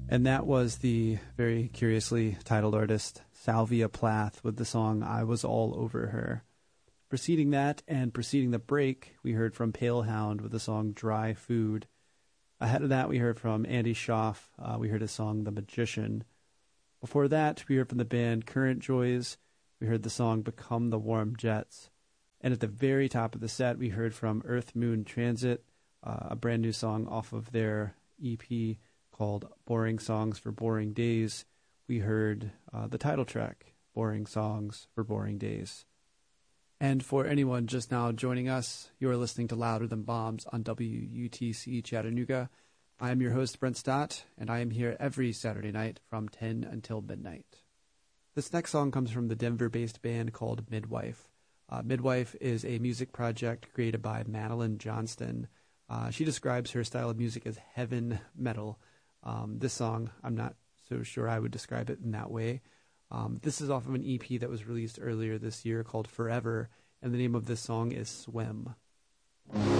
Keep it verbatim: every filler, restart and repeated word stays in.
And that was the very curiously titled artist Salvia Plath with the song I Was All Over Her. Preceding that and preceding the break, we heard from Palehound with the song Dry Food. Ahead of that, we heard from Andy Schaaf. Uh, we heard his song The Magician. Before that, we heard from the band Current Joys. We heard the song Become the Warm Jets. And at the very top of the set, we heard from Earth Moon Transit, uh, a brand new song off of their E P called Boring Songs for Boring Days. We heard uh, the title track, Boring Songs for Boring Days. And for anyone just now joining us, you're listening to Louder Than Bombs on W U T C Chattanooga. I am your host, Brent Stott, and I am here every Saturday night from ten until midnight. This next song comes from the Denver-based band called Midwife. Uh, Midwife is a music project created by Madeline Johnston. Uh, she describes her style of music as heaven metal. Um, this song, I'm not so sure I would describe it in that way. Um, this is off of an E P that was released earlier this year called Forever, and the name of this song is Swim.